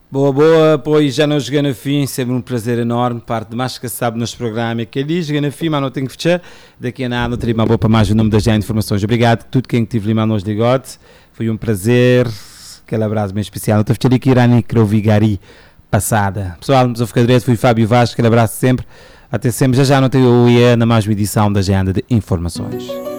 Boa, boa, pois já não cheguei no fim, sempre um prazer enorme, parte de mais que sabe nos programas que ali, cheguei no fim, mas não tenho que fechar, daqui a nada, não teria uma boa para mais o nome das já informações. Obrigado a tudo quem tive ali nos ligotes, foi um prazer, aquele abraço bem especial. Não estou a fechar aqui Irani Krovigari passada. Pessoal, nos ficar direto, fui Fábio Vaz, aquele abraço sempre, até sempre, já não tenho o IE na mais uma edição da agenda de informações.